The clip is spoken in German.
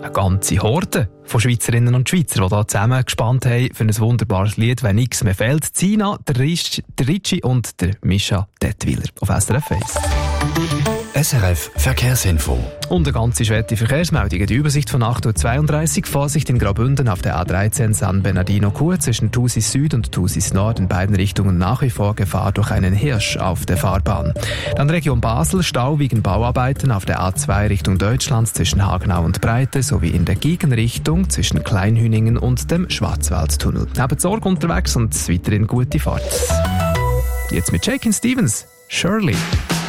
Eine ganze Horde von Schweizerinnen und Schweizern, die hier zusammen gespannt haben für ein wunderbares Lied, wenn nichts mehr fehlt. Zina, der Ricci und der Mischa Dettwiler auf SRF 1. SRF Verkehrsinfo. Und eine ganze Schwette Verkehrsmeldungen. Die Übersicht von 8.32 Uhr. Vorsicht in Graubünden auf der A13 San Bernardino Chur zwischen Thusis Süd und Thusis Nord in beiden Richtungen nach wie vor Gefahr durch einen Hirsch auf der Fahrbahn. Dann Region Basel, Stau wegen Bauarbeiten auf der A2 Richtung Deutschland zwischen Hagenau und Breite sowie in der Gegenrichtung zwischen Kleinhüningen und dem Schwarzwaldtunnel. Habt Sorge unterwegs und weiterhin gute Fahrt. Jetzt mit Shakin' Stevens, Shirley.